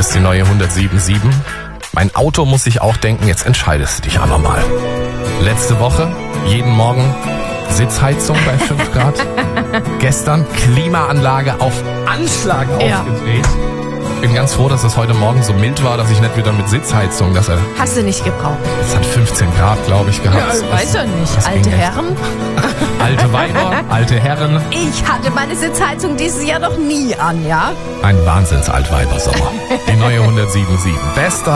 ist die neue 107.7. Mein Auto muss sich auch denken, jetzt entscheidest du dich aber mal. Letzte Woche, jeden Morgen Sitzheizung bei 5 Grad. Gestern Klimaanlage auf Anschlag aufgedreht. Bin ganz froh, dass es heute Morgen so mild war, dass ich nicht wieder mit Sitzheizung, Hast du nicht gebraucht? das hat 15 Grad, glaube ich, gehabt. Ja, weiß ja nicht. das Alte ging echt. Herren. Alte Weiber, alte Herren. Ich hatte meine Sitzheizung dieses Jahr noch nie an, ja? Ein Wahnsinns-Altweiber-Sommer. Die neue 107.7. Bester